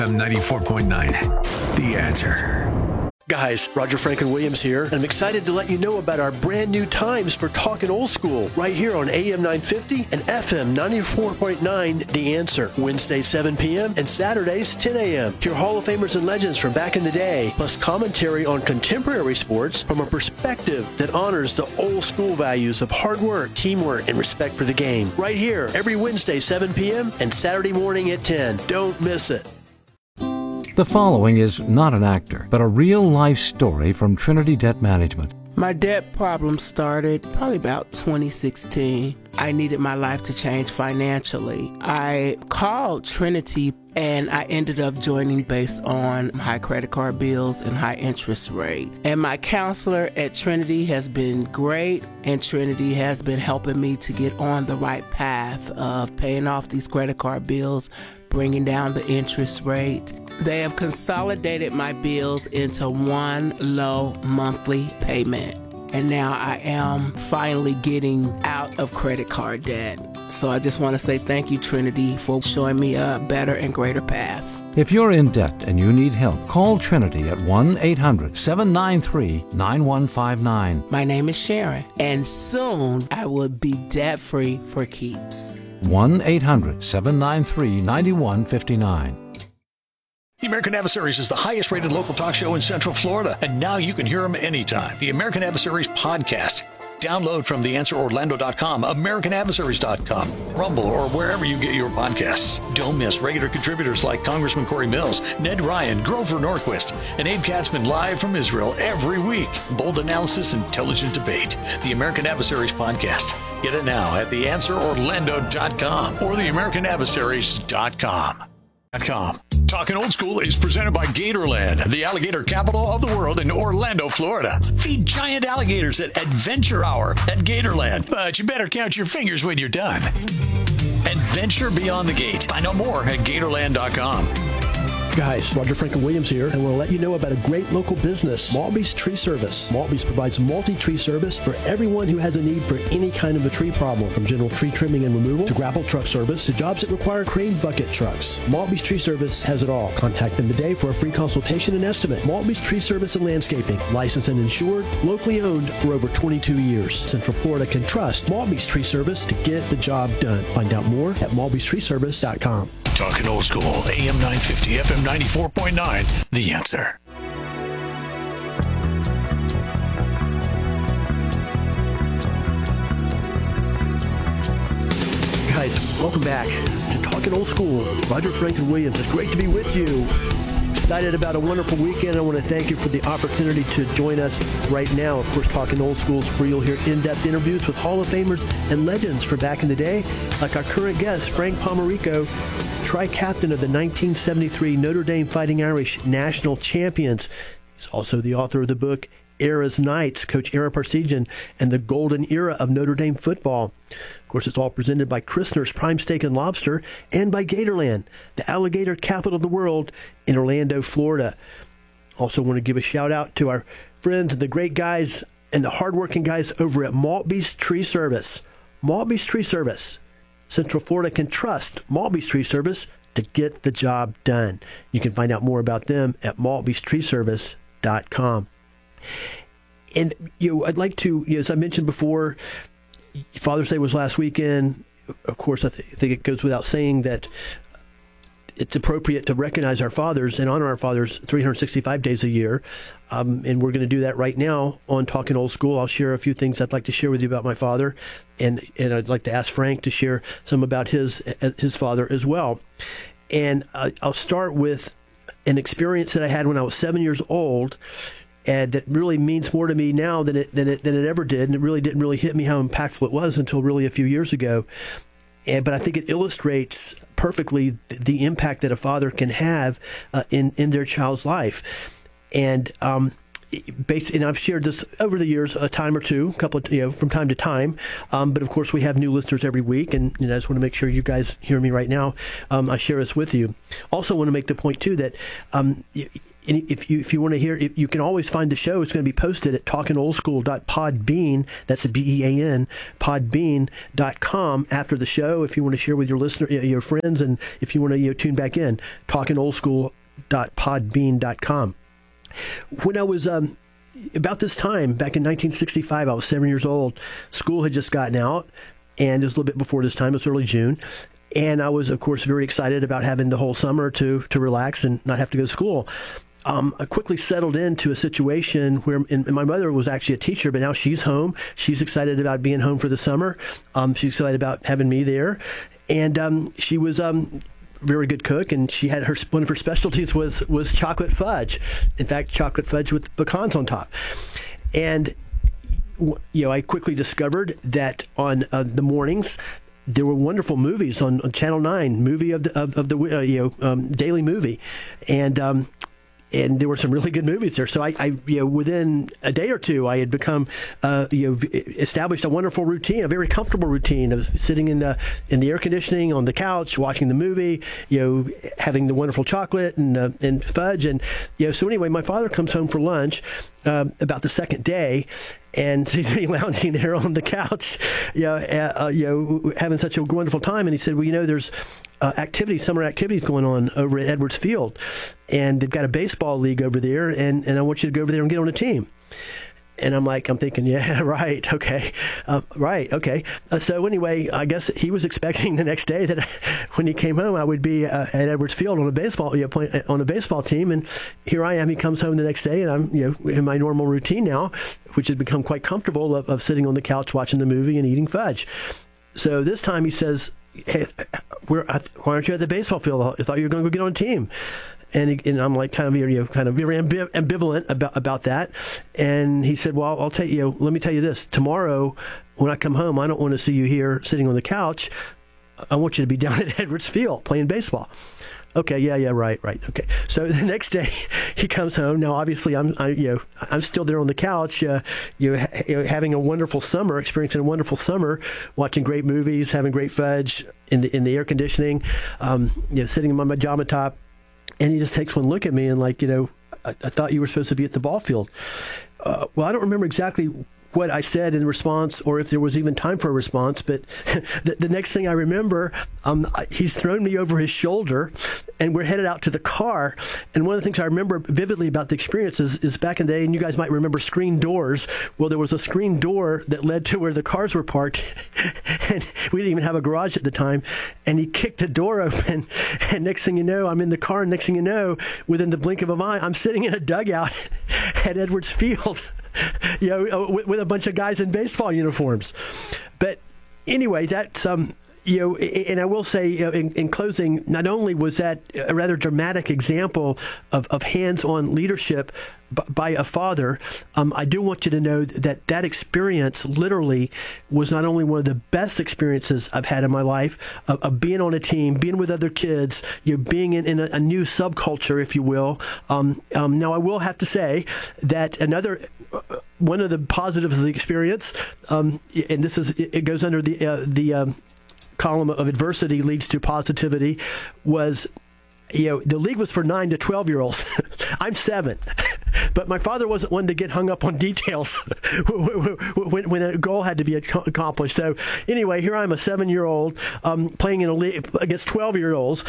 FM 94.9. The Answer. Guys, Roger Franklin Williams here, and I'm excited to let you know about our brand new times for Talkin' Old School right here on AM 950 and FM 94.9 The Answer. Wednesdays 7 p.m. and Saturdays 10 a.m. Hear Hall of Famers and legends from back in the day, plus commentary on contemporary sports from a perspective that honors the old school values of hard work, teamwork, and respect for the game. Right here, every Wednesday 7 p.m. and Saturday morning at 10. Don't miss it. The following is not an actor, but a real-life story from Trinity Debt Management. My debt problem started probably about 2016. I needed my life to change financially. I called Trinity and I ended up joining based on high credit card bills and high interest rate. And my counselor at Trinity has been great, and Trinity has been helping me to get on the right path of paying off these credit card bills, bringing down the interest rate. They have consolidated my bills into one low monthly payment. And now I am finally getting out of credit card debt. So I just want to say thank you, Trinity, for showing me a better and greater path. If you're in debt and you need help, call Trinity at 1-800-793-9159. My name is Sharon, and soon I will be debt-free for keeps. 1-800-793-9159. The American Adversaries is the highest-rated local talk show in Central Florida, and now you can hear them anytime. The American Adversaries podcast. Download from theanswerorlando.com, americanadversaries.com, Rumble, or wherever you get your podcasts. Don't miss regular contributors like Congressman Corey Mills, Ned Ryan, Grover Norquist, and Abe Katzman live from Israel every week. Bold analysis, intelligent debate. The American Adversaries podcast. Get it now at theanswerorlando.com or theamericanadversaries.com. Talking Old School is presented by Gatorland, the alligator capital of the world in Orlando, Florida. Feed giant alligators at Adventure Hour at Gatorland, but you better count your fingers when you're done. Adventure beyond the gate. Find out more at Gatorland.com. Guys, Roger Franklin Williams here, and we'll let you know about a great local business, Maltby's Tree Service. Maltby's provides multi-tree service for everyone who has a need for any kind of a tree problem, from general tree trimming and removal to grapple truck service to jobs that require crane bucket trucks. Maltby's Tree Service has it all. Contact them today for a free consultation and estimate. Maltby's Tree Service and Landscaping, licensed and insured, locally owned for over 22 years. Central Florida can trust Maltby's Tree Service to get the job done. Find out more at malbystreeservice.com. Talking Old School, AM 950, FM 94.9, The Answer. Guys, welcome back to Talking Old School. Roger Franklin Williams. It's great to be with you. Excited about a wonderful weekend. I want to thank you for the opportunity to join us right now. Of course, Talking Old School is where you'll hear in-depth interviews with Hall of Famers and legends from back in the day, like our current guest, Frank Pomarico, tri-captain of the 1973 Notre Dame Fighting Irish national champions. He's also the author of the book Era's Knights, Coach Ara Parseghian, and the Golden Era of Notre Dame Football. Of course, it's all presented by Christner's Prime Steak and Lobster and by Gatorland, the alligator capital of the world in Orlando, Florida. Also want to give a shout out to our friends, the great guys and the hardworking guys over at Maltby's Tree Service. Maltby's Tree Service. Central Florida can trust Maltby's Tree Service to get the job done. You can find out more about them at malbystreeservice.com. And I'd like to, as I mentioned before, Father's Day was last weekend. Of course, I think it goes without saying that it's appropriate to recognize our fathers and honor our fathers 365 days a year. And we're going to do that right now on Talking Old School. I'll share a few things I'd like to share with you about my father. And I'd like to ask Frank to share some about his father as well. And I'll start with an experience that I had when I was 7 years old, and that really means more to me now than it ever did. And it really didn't really hit me how impactful it was until really a few years ago. But I think it illustrates perfectly the impact that a father can have in their child's life. And and I've shared this over the years a time or two, from time to time. But of course, we have new listeners every week, and I just want to make sure you guys hear me right now. I share this with you. Also, want to make the point too that if you want to hear, you can always find the show. It's going to be posted at talkingoldskool.podbean. That's BEAN, podbean.com after the show. If you want to share with your your friends, and if you want to tune back in, talkingoldskool.podbean.com. When I was about this time, back in 1965, I was 7 years old. School had just gotten out, and it was a little bit before this time. It was early June. And I was, of course, very excited about having the whole summer to relax and not have to go to school. I quickly settled into a situation where and my mother was actually a teacher, but now she's home. She's excited about being home for the summer. She's excited about having me there. And she was very good cook, and she had one of her specialties was chocolate fudge. In fact, chocolate fudge with pecans on top. And I quickly discovered that on the mornings there were wonderful movies on Channel 9, movie of the daily movie, and there were some really good movies there. So I within a day or two, I had become established a wonderful routine, a very comfortable routine of sitting in the air conditioning on the couch, watching the movie, having the wonderful chocolate and fudge, and So anyway, my father comes home for lunch about the second day, and sees me lounging there on the couch, having such a wonderful time. And he said, "Well, there's summer activities going on over at Edwards Field, and they've got a baseball league over there, and I want you to go over there and get on a team." And I'm thinking, yeah, right, okay, right, okay. So anyway, I guess he was expecting the next day that when he came home, I would be at Edwards Field on a baseball, playing on a baseball team. And here I am. He comes home the next day, and I'm, in my normal routine now, which has become quite comfortable of sitting on the couch watching the movie and eating fudge. So this time he says, "Hey, why aren't you at the baseball field? I thought you were going to go get on a team." And I'm kind of very ambivalent about that. And he said, "Well, I'll tell you. Let me tell you this. Tomorrow, when I come home, I don't want to see you here sitting on the couch. I want you to be down at Edwards Field playing baseball." Okay, yeah, right, okay. So the next day he comes home. Now, obviously, I'm still there on the couch, having a wonderful summer, experiencing a wonderful summer, watching great movies, having great fudge in the air conditioning, sitting in my pajama top. And he just takes one look at me and I thought you were supposed to be at the ball field. Well, I don't remember exactly what I said in response, or if there was even time for a response. But the next thing I remember, he's thrown me over his shoulder, and we're headed out to the car. And one of the things I remember vividly about the experience is back in the day, and you guys might remember screen doors. Well, there was a screen door that led to where the cars were parked, and we didn't even have a garage at the time. And he kicked the door open, and next thing you know, I'm in the car, and next thing you know, within the blink of an eye, I'm sitting in a dugout at Edwards Field. With a bunch of guys in baseball uniforms. But anyway, that's and I will say in closing, not only was that a rather dramatic example of hands-on leadership by a father, I do want you to know that experience literally was not only one of the best experiences I've had in my life of being on a team, being with other kids, being in a new subculture, if you will. Now, I will have to say that one of the positives of the experience, and it goes under the column of adversity leads to positivity, was the league was for 9 to 12-year-olds. I'm 7. But my father wasn't one to get hung up on details when a goal had to be accomplished. So anyway, here I'm a 7-year-old playing in a league against 12-year-olds.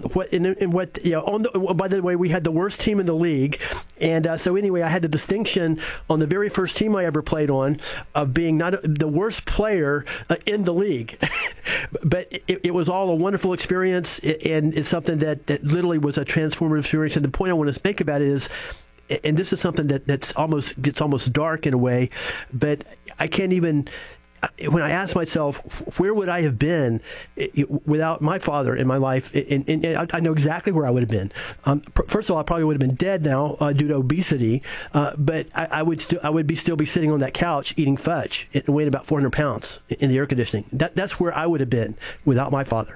By the way, we had the worst team in the league, and so anyway, I had the distinction on the very first team I ever played on of being not the worst player in the league. But it was all a wonderful experience, and it's something that literally was a transformative experience. And the point I want to make about it is, and this is something that's gets almost dark in a way, but I can't even. When I ask myself, where would I have been without my father in my life? And I know exactly where I would have been. First of all, I probably would have been dead now due to obesity. But I would still be sitting on that couch eating fudge and weighing about 400 pounds in the air conditioning. That's where I would have been without my father.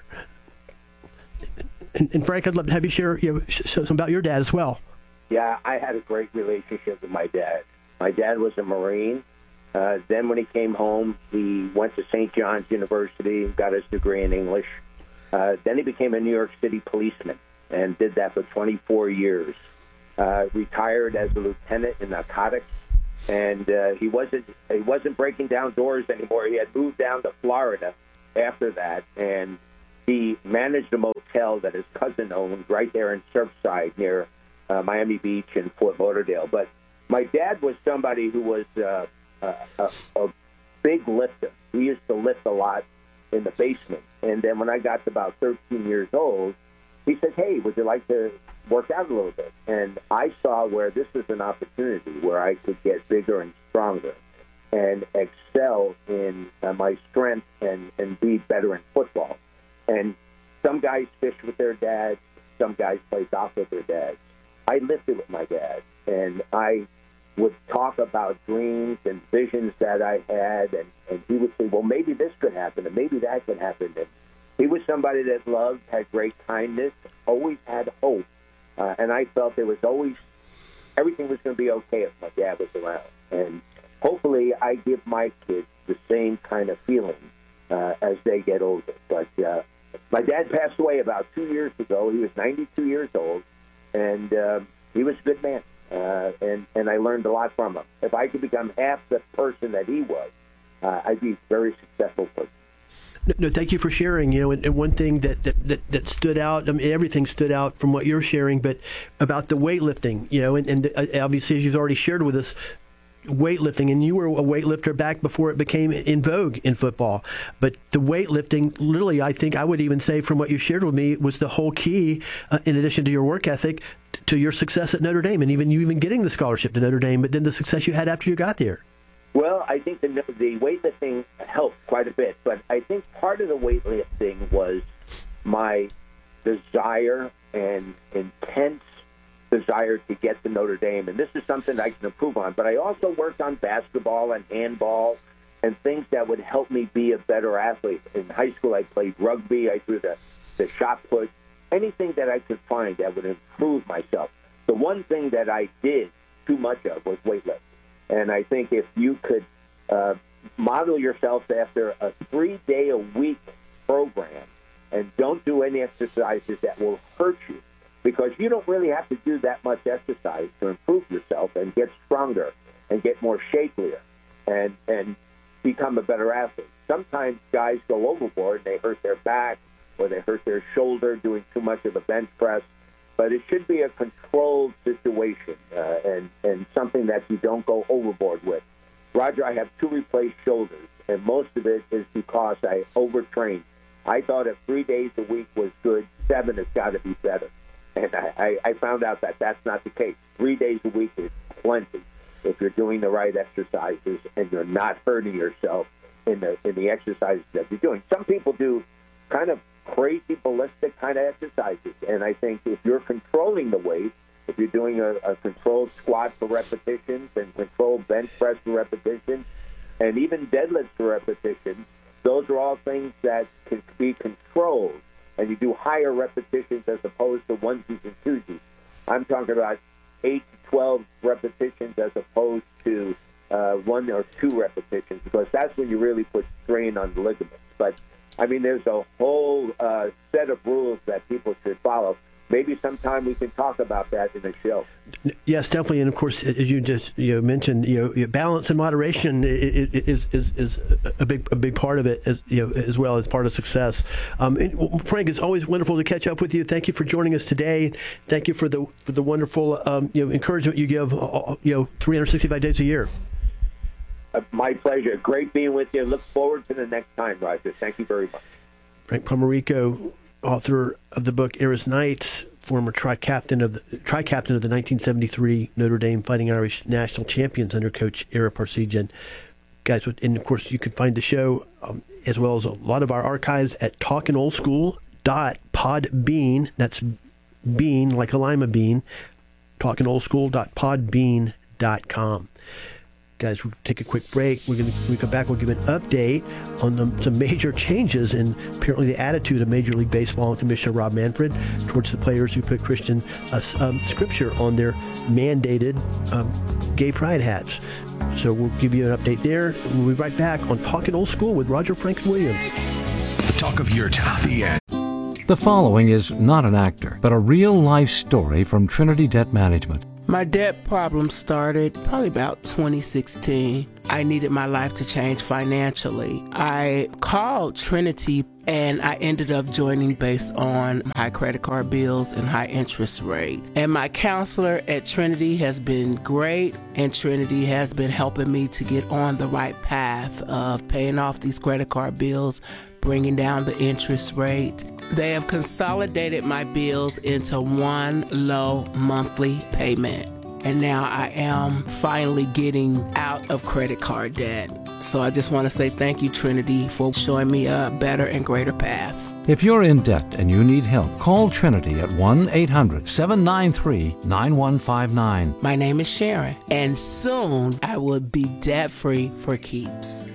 And Frank, I'd love to have you share some about your dad as well. Yeah, I had a great relationship with my dad. My dad was a Marine. Then when he came home, he went to St. John's University, got his degree in English. Then he became a New York City policeman and did that for 24 years. retired as a lieutenant in narcotics, and he wasn't breaking down doors anymore. He had moved down to Florida after that, and he managed a motel that his cousin owned right there in Surfside near Miami Beach and Fort Lauderdale. But my dad was somebody who was a big lifter. He used to lift a lot in the basement. And then when I got to about 13 years old, he said, hey, would you like to work out a little bit? And I saw where this was an opportunity where I could get bigger and stronger and excel in my strength and be better in football. And some guys fish with their dads. Some guys play golf with their dads. I lifted with my dad, and I would talk about dreams and visions that I had, and he would say, well, maybe this could happen, and maybe that could happen. And he was somebody that loved, had great kindness, always had hope, and I felt there was always, everything was going to be okay if my dad was around. And hopefully I give my kids the same kind of feeling as they get older. But my dad passed away about 2 years ago. He was 92 years old, and he was a good man. And I learned a lot from him. If I could become half the person that he was, I'd be a very successful person. No, thank you for sharing. And one thing that stood out, I mean, everything stood out from what you're sharing, but about the weightlifting, and obviously, as you've already shared with us, weightlifting, and you were a weightlifter back before it became in vogue in football. But the weightlifting, literally, I think I would even say from what you shared with me, was the whole key, in addition to your work ethic, to your success at Notre Dame, and even getting the scholarship to Notre Dame, but then the success you had after you got there. Well, I think the weightlifting helped quite a bit, but I think part of the weightlifting was my desire and intense desire to get to Notre Dame, and this is something I can improve on. But I also worked on basketball and handball and things that would help me be a better athlete. In high school, I played rugby. I threw the shot put, anything that I could find that would improve myself. The one thing that I did too much of was weightlifting. And I think if you could model yourself after a 3-day-a-week program and don't do any exercises that will hurt you, because you don't really have to do that much exercise to improve yourself and get stronger and get more shapelier and become a better athlete. Sometimes guys go overboard, they hurt their back or they hurt their shoulder doing too much of a bench press. But it should be a controlled situation and something that you don't go overboard with. Roger, I have 2 replaced shoulders, and most of it is because I overtrained. I thought if 3 days a week was good, 7 has got to be better. And I found out that that's not the case. 3 days a week is plenty if you're doing the right exercises and you're not hurting yourself in the exercises that you're doing. Some people do kind of crazy ballistic kind of exercises, and I think if you're controlling the weight, if you're doing a controlled squat for repetitions and controlled bench press for repetitions and even deadlifts for repetitions, those are all things that can be controlled, and you do higher repetitions as opposed to onesies and twosies. I'm talking about 8 to 12 repetitions as opposed to 1 or 2 repetitions, because that's when you really put strain on the ligaments. But I mean, there's a whole set of rules that people should follow. Maybe sometime we can talk about that in a show. Yes, definitely. And of course, as you just mentioned, balance and moderation is a big part of it, as well as part of success. Frank, it's always wonderful to catch up with you. Thank you for joining us today. Thank you for the wonderful encouragement you give 365 days a year. My pleasure. Great being with you. Look forward to the next time, Roger. Thank you very much. Frank Pomarico, author of the book Era's Knights, former tri-captain of the 1973 Notre Dame Fighting Irish national champions under Coach Era Parseghian. Guys, and of course you can find the show as well as a lot of our archives at talkinoldschool.podbean. That's bean like a lima bean. talkinoldschool.podbean.com. Guys, we'll take a quick break. When we come back, we'll give an update on some major changes in apparently the attitude of Major League Baseball and Commissioner Rob Manfred towards the players who put Christian scripture on their mandated gay pride hats. So we'll give you an update there. We'll be right back on Talking Old School with Roger, Frank, and Williams. The talk of your town. The end. The following is not an actor, but a real-life story from Trinity Debt Management. My debt problem started probably about 2016. I needed my life to change financially. I called Trinity and I ended up joining based on high credit card bills and high interest rate. And my counselor at Trinity has been great, and Trinity has been helping me to get on the right path of paying off these credit card bills, bringing down the interest rate. They have consolidated my bills into one low monthly payment. And now I am finally getting out of credit card debt. So I just want to say thank you, Trinity, for showing me a better and greater path. If you're in debt and you need help, call Trinity at 1-800-793-9159. My name is Sharon, and soon I will be debt-free for keeps.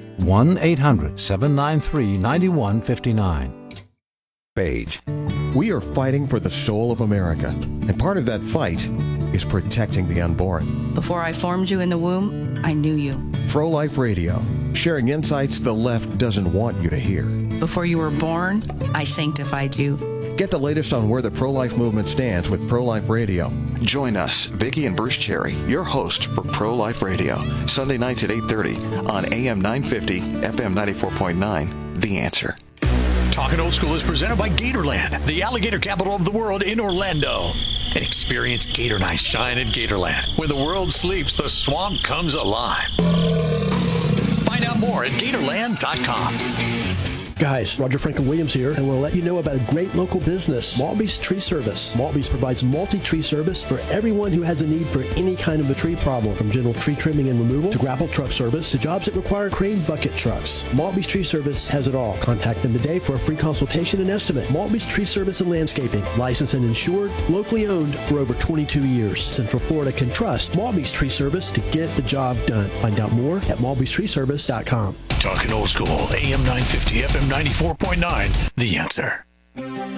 1-800-793-9159. Page. We are fighting for the soul of America, and part of that fight is protecting the unborn. Before I formed you in the womb, I knew you. Pro-Life Radio, sharing insights the left doesn't want you to hear. Before you were born, I sanctified you. Get the latest on where the pro-life movement stands with Pro-Life Radio. Join us, Vicki and Bruce Cherry, your host for Pro-Life Radio, Sunday nights at 8:30 on AM 950, FM 94.9, The Answer. Talking Old School is presented by Gatorland, the alligator capital of the world in Orlando. And experience Gator Night shine in Gatorland. When the world sleeps, the swamp comes alive. Find out more at Gatorland.com. Guys, Roger Franklin Williams here, and we'll let you know about a great local business, Maltby's Tree Service. Maltby's provides multi-tree service for everyone who has a need for any kind of a tree problem, from general tree trimming and removal to grapple truck service to jobs that require crane bucket trucks. Maltby's Tree Service has it all. Contact them today for a free consultation and estimate. Maltby's Tree Service and Landscaping, licensed and insured, locally owned for over 22 years. Central Florida can trust Maltby's Tree Service to get the job done. Find out more at malbystreeservice.com. Talking Old School, AM 950, FM 94.9, The Answer.